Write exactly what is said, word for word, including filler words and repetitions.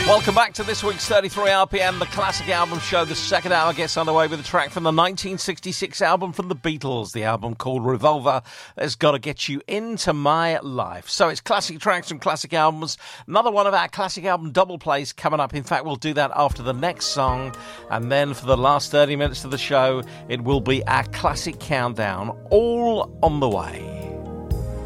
Welcome back to this week's thirty-three R P M, the Classic Album Show. The second hour gets underway with a track from the nineteen sixty-six album from the Beatles, the album called Revolver. That's got to get you into my life. So it's classic tracks from classic albums. Another one of our classic album double plays coming up. In fact, we'll do that after the next song. And then for the last thirty minutes of the show, it will be our classic countdown, all on the way.